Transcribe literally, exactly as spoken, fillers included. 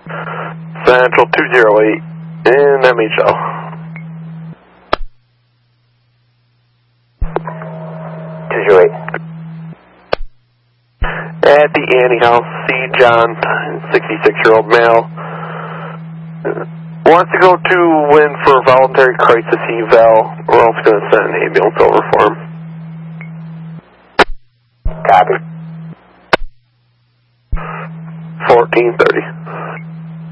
Central two zero eight in M H L. two zero eight. At the Annie House, see John, sixty-six-year-old male. Wants to go to Wynn for voluntary crisis eval. We're also going to send an ambulance over for him. Copy. fourteen thirty.